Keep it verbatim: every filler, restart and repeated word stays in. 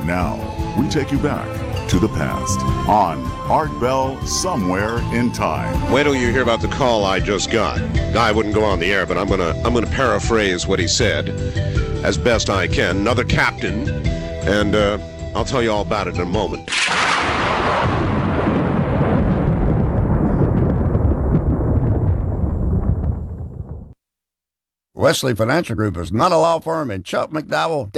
Now, we take you back to the past on Art Bell Somewhere in Time. Wait till you hear about the call I just got. I wouldn't go on the air, but I'm gonna I'm gonna paraphrase what he said as best I can. Another captain, and uh, I'll tell you all about it in a moment. Wesley Financial Group is not a law firm, and Chuck McDowell